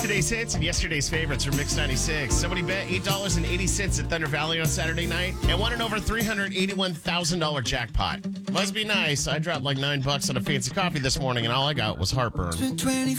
Today's hits and yesterday's favorites from Mix 96. Somebody bet $8.80 at Thunder Valley on Saturday night and won an over $381,000 jackpot. Must be nice. I dropped like $9 on a fancy coffee this morning and all I got was heartburn.